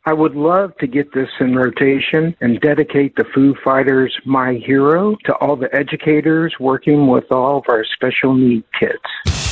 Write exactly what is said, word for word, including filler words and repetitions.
I would love to get this in rotation and dedicate the Foo Fighters' My Hero to all the educators working with all of our special need kids.